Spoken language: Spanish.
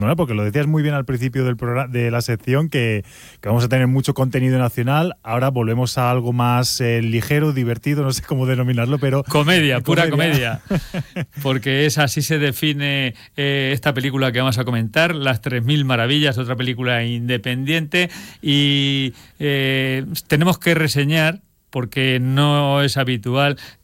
¿no? Porque lo decías muy bien al principio del programa, de la sección, que vamos a tener mucho contenido nacional. Ahora volvemos a algo más ligero, divertido, no sé cómo denominarlo, pero... Comedia, pura comedia. Porque es así se define esta película que vamos a comentar, Las 3000 Maravillas, otra película independiente. Y tenemos que reseñar, porque no es habitual